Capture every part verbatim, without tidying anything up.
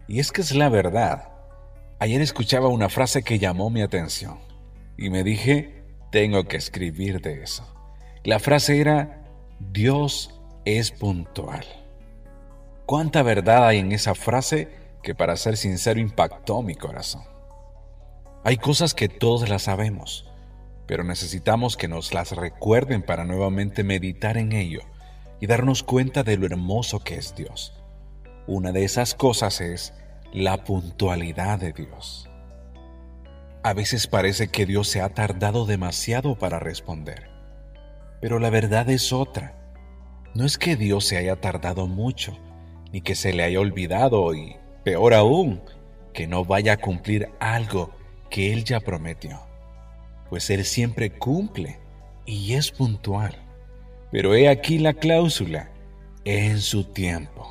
Y es que es la verdad. Ayer escuchaba una frase que llamó mi atención y me dije, tengo que escribir de eso. La frase era, Dios es puntual. ¿Cuánta verdad hay en esa frase que, para ser sincero, impactó mi corazón? Hay cosas que todos las sabemos, pero necesitamos que nos las recuerden para nuevamente meditar en ello y darnos cuenta de lo hermoso que es Dios. Una de esas cosas es la puntualidad de Dios. A veces parece que Dios se ha tardado demasiado para responder, pero la verdad es otra. No es que Dios se haya tardado mucho, ni que se le haya olvidado y, peor aún, que no vaya a cumplir algo que Él ya prometió. Pues Él siempre cumple y es puntual. Pero he aquí la cláusula, en su tiempo.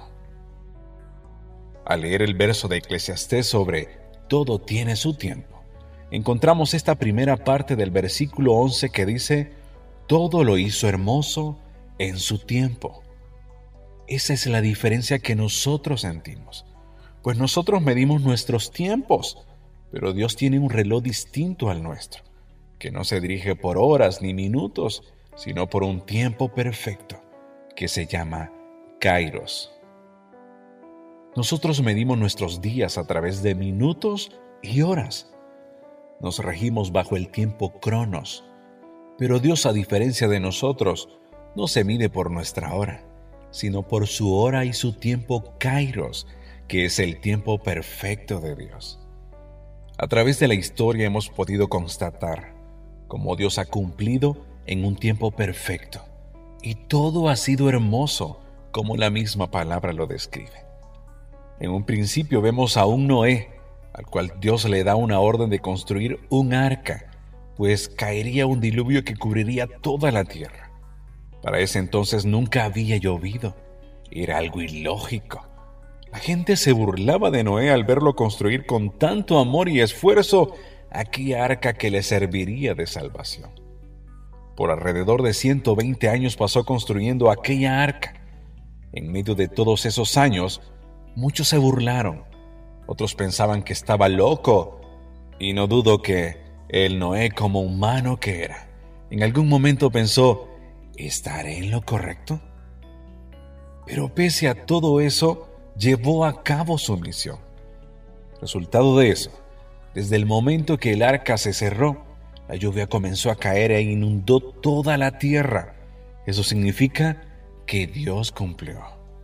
Al leer el verso de Eclesiastés sobre todo tiene su tiempo, encontramos esta primera parte del versículo once que dice, todo lo hizo hermoso en su tiempo. Esa es la diferencia que nosotros sentimos, pues nosotros medimos nuestros tiempos, pero Dios tiene un reloj distinto al nuestro, que no se dirige por horas ni minutos, sino por un tiempo perfecto, que se llama Kairos. Nosotros medimos nuestros días a través de minutos y horas. Nos regimos bajo el tiempo Cronos, pero Dios, a diferencia de nosotros, no se mide por nuestra hora, sino por su hora y su tiempo Kairos, que es el tiempo perfecto de Dios. A través de la historia hemos podido constatar cómo Dios ha cumplido en un tiempo perfecto, y todo ha sido hermoso, como la misma palabra lo describe. En un principio vemos a un Noé, al cual Dios le da una orden de construir un arca, pues caería un diluvio que cubriría toda la tierra. Para ese entonces nunca había llovido. Era algo ilógico. La gente se burlaba de Noé al verlo construir con tanto amor y esfuerzo aquella arca que le serviría de salvación. Por alrededor de ciento veinte años pasó construyendo aquella arca. En medio de todos esos años, muchos se burlaron. Otros pensaban que estaba loco, y no dudo que el Noé, como humano que era, en algún momento pensó, ¿estaré en lo correcto? Pero pese a todo eso, llevó a cabo su misión. Resultado de eso, desde el momento que el arca se cerró, la lluvia comenzó a caer e inundó toda la tierra. Eso significa que Dios cumplió.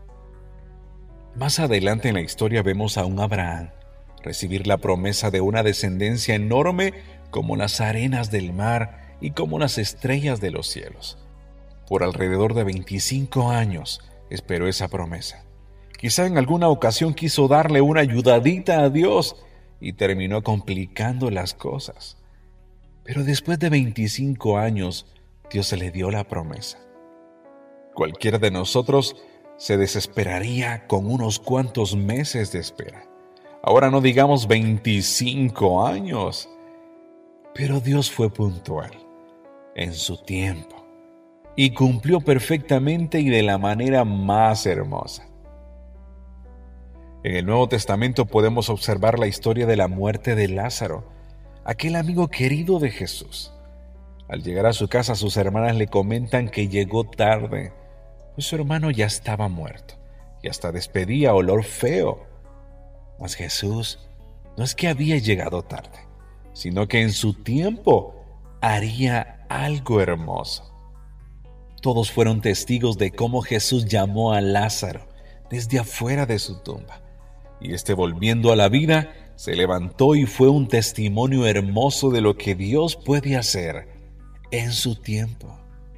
Más adelante en la historia vemos a un Abraham recibir la promesa de una descendencia enorme como las arenas del mar y como las estrellas de los cielos. Por alrededor de veinticinco años esperó esa promesa. Quizá en alguna ocasión quiso darle una ayudadita a Dios y terminó complicando las cosas. Pero después de veinticinco años, Dios le dio la promesa. Cualquiera de nosotros se desesperaría con unos cuantos meses de espera. Ahora no digamos veinticinco años. Pero Dios fue puntual en su tiempo y cumplió perfectamente y de la manera más hermosa. En el Nuevo Testamento podemos observar la historia de la muerte de Lázaro, aquel amigo querido de Jesús. Al llegar a su casa, sus hermanas le comentan que llegó tarde, pues su hermano ya estaba muerto y hasta despedía olor feo. Mas Jesús no es que había llegado tarde, sino que en su tiempo haría algo hermoso. Todos fueron testigos de cómo Jesús llamó a Lázaro desde afuera de su tumba, y este, volviendo a la vida, se levantó y fue un testimonio hermoso de lo que Dios puede hacer en su tiempo.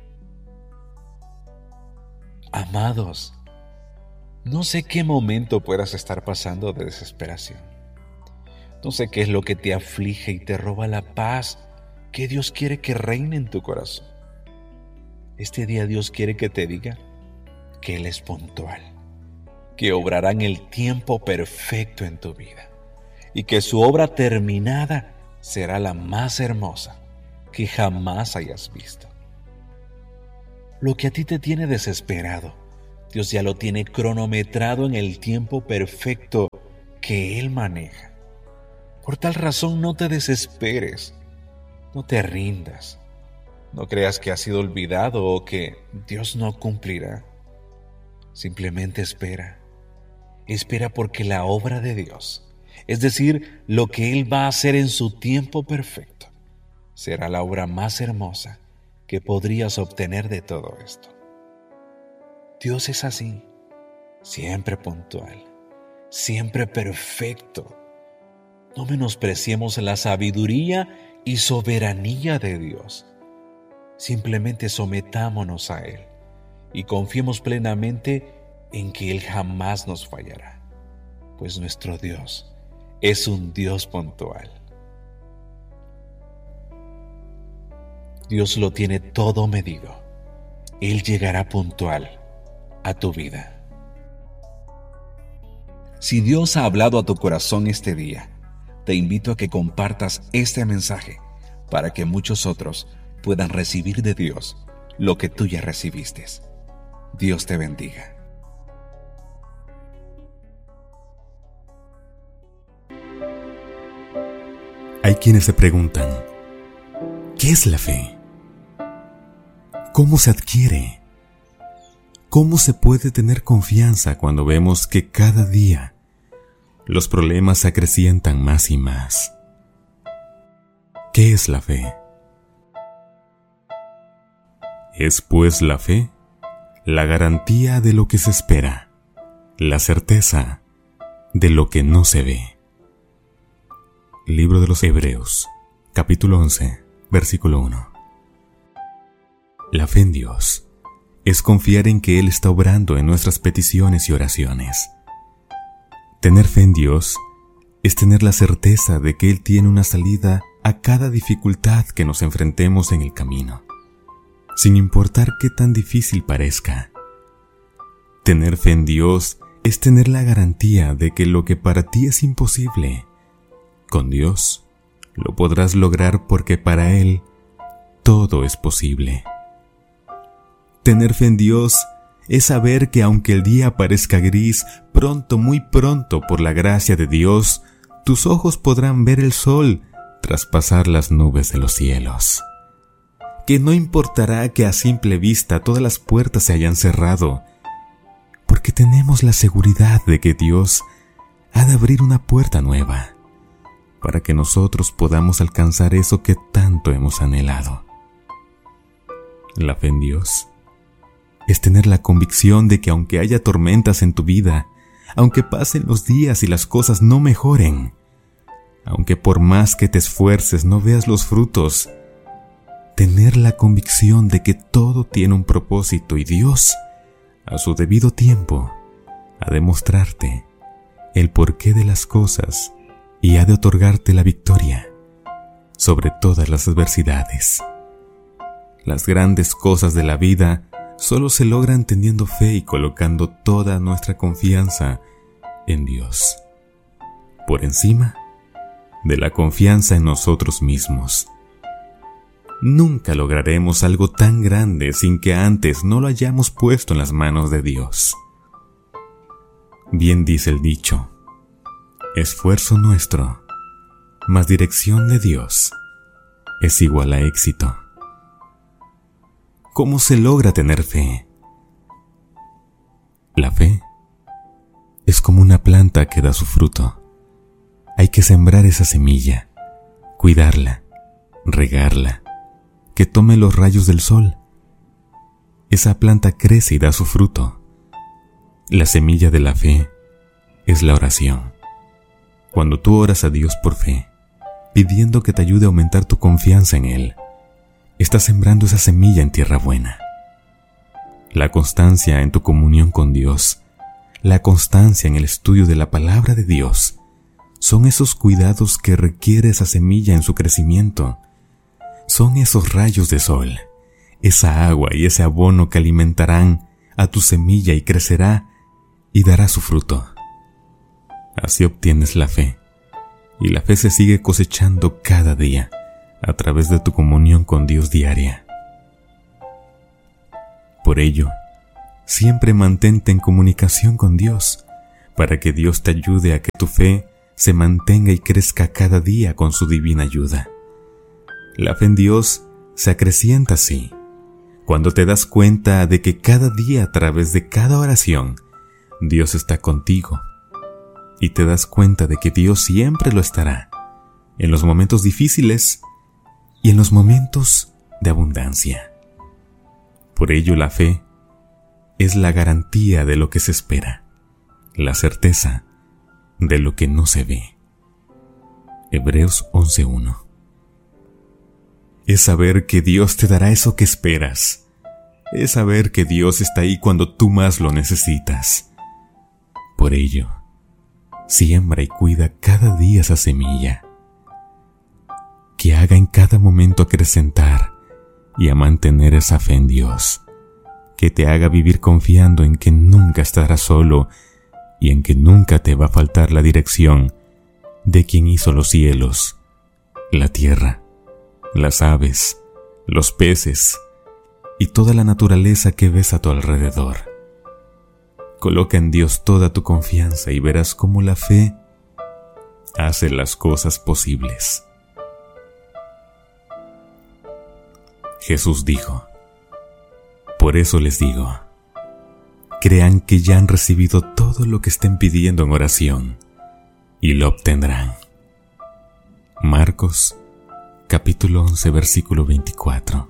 Amados, no sé qué momento puedas estar pasando de desesperación. No sé qué es lo que te aflige y te roba la paz que Dios quiere que reine en tu corazón. Este día Dios quiere que te diga que Él es puntual, que obrará en el tiempo perfecto en tu vida y que su obra terminada será la más hermosa que jamás hayas visto. Lo que a ti te tiene desesperado, Dios ya lo tiene cronometrado en el tiempo perfecto que Él maneja. Por tal razón, no te desesperes, no te rindas, no creas que has sido olvidado o que Dios no cumplirá. Simplemente espera, espera porque la obra de Dios, es decir, lo que Él va a hacer en su tiempo perfecto, será la obra más hermosa que podrías obtener de todo esto. Dios es así, siempre puntual, siempre perfecto. No menospreciemos la sabiduría y soberanía de Dios. Simplemente sometámonos a Él y confiemos plenamente en que Él jamás nos fallará, pues nuestro Dios es un Dios puntual. Dios lo tiene todo medido. Él llegará puntual a tu vida. Si Dios ha hablado a tu corazón este día, te invito a que compartas este mensaje para que muchos otros puedan recibir de Dios lo que tú ya recibiste. Dios te bendiga. Hay quienes se preguntan, ¿qué es la fe? ¿Cómo se adquiere? ¿Cómo se puede tener confianza cuando vemos que cada día los problemas se acrecientan más y más? ¿Qué es la fe? Es pues la fe la garantía de lo que se espera, la certeza de lo que no se ve. Libro de los Hebreos, capítulo once, versículo uno. La fe en Dios es confiar en que Él está obrando en nuestras peticiones y oraciones. Tener fe en Dios es tener la certeza de que Él tiene una salida a cada dificultad que nos enfrentemos en el camino, sin importar qué tan difícil parezca. Tener fe en Dios es tener la garantía de que lo que para ti es imposible, con Dios lo podrás lograr porque para Él todo es posible. Tener fe en Dios es saber que aunque el día parezca gris, pronto, muy pronto, por la gracia de Dios, tus ojos podrán ver el sol traspasar las nubes de los cielos. Que no importará que a simple vista todas las puertas se hayan cerrado, porque tenemos la seguridad de que Dios ha de abrir una puerta nueva, para que nosotros podamos alcanzar eso que tanto hemos anhelado. La fe en Dios es tener la convicción de que aunque haya tormentas en tu vida, aunque pasen los días y las cosas no mejoren, aunque por más que te esfuerces no veas los frutos, tener la convicción de que todo tiene un propósito y Dios, a su debido tiempo, ha de mostrarte el porqué de las cosas y ha de otorgarte la victoria sobre todas las adversidades. Las grandes cosas de la vida solo se logran teniendo fe y colocando toda nuestra confianza en Dios, por encima de la confianza en nosotros mismos. Nunca lograremos algo tan grande sin que antes no lo hayamos puesto en las manos de Dios. Bien dice el dicho, esfuerzo nuestro, más dirección de Dios, es igual a éxito. ¿Cómo se logra tener fe? La fe es como una planta que da su fruto. Hay que sembrar esa semilla, cuidarla, regarla, que tome los rayos del sol. Esa planta crece y da su fruto. La semilla de la fe es la oración. Cuando tú oras a Dios por fe, pidiendo que te ayude a aumentar tu confianza en Él, estás sembrando esa semilla en tierra buena. La constancia en tu comunión con Dios, la constancia en el estudio de la palabra de Dios, son esos cuidados que requiere esa semilla en su crecimiento. Son esos rayos de sol, esa agua y ese abono que alimentarán a tu semilla y crecerá y dará su fruto. Así obtienes la fe, y la fe se sigue cosechando cada día a través de tu comunión con Dios diaria. Por ello, siempre mantente en comunicación con Dios, para que Dios te ayude a que tu fe se mantenga y crezca cada día con su divina ayuda. La fe en Dios se acrecienta así, cuando te das cuenta de que cada día a través de cada oración, Dios está contigo, y te das cuenta de que Dios siempre lo estará, en los momentos difíciles y en los momentos de abundancia. Por ello la fe es la garantía de lo que se espera, la certeza de lo que no se ve. Hebreos once uno. Es saber que Dios te dará eso que esperas. Es saber que Dios está ahí cuando tú más lo necesitas. Por ello, siembra y cuida cada día esa semilla, que haga en cada momento acrecentar y a mantener esa fe en Dios, que te haga vivir confiando en que nunca estarás solo y en que nunca te va a faltar la dirección de quien hizo los cielos, la tierra, las aves, los peces y toda la naturaleza que ves a tu alrededor. Coloca en Dios toda tu confianza y verás cómo la fe hace las cosas posibles. Jesús dijo: por eso les digo, crean que ya han recibido todo lo que estén pidiendo en oración y lo obtendrán. Marcos capítulo once, versículo veinticuatro.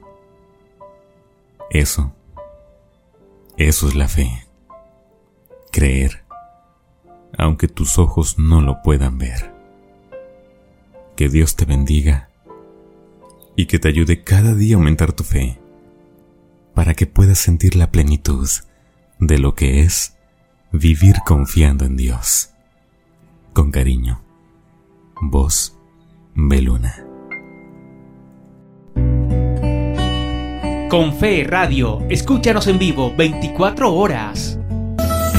Eso, eso es la fe. Creer, aunque tus ojos no lo puedan ver. Que Dios te bendiga y que te ayude cada día a aumentar tu fe, para que puedas sentir la plenitud de lo que es vivir confiando en Dios. Con cariño, Voz Beluna. Con Fe Radio, escúchanos en vivo veinticuatro horas.